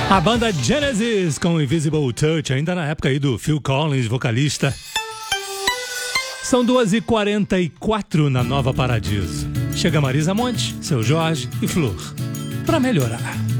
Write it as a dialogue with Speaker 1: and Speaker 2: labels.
Speaker 1: A banda Genesis com Invisible Touch, ainda na época aí do Phil Collins, vocalista. São 2h44 na Nova Paradiso. Chega Marisa Monte, Seu Jorge e Flor, pra melhorar.